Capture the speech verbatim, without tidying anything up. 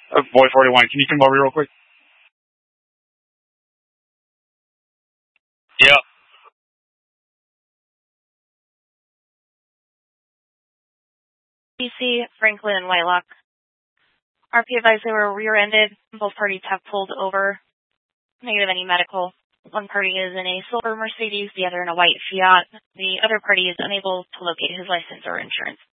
Uh, boy forty-one, can you come over real quick? Yeah. B C, Franklin, and Whitelock. R P advised they were rear-ended. Both parties have pulled over. Negative any medical. One party is in a silver Mercedes, the other in a white Fiat. The other party is unable to locate his license or insurance.